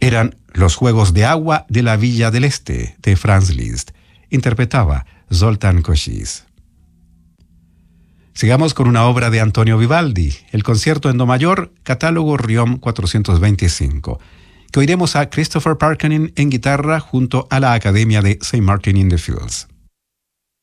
eran Los Juegos de Agua de la Villa del Este, de Franz Liszt. Interpretaba Zoltán Košice. Sigamos con una obra de Antonio Vivaldi, el concierto en do mayor, catálogo Riom 425, que oiremos a Christopher Parkening en guitarra junto a la Academia de St. Martin in the Fields.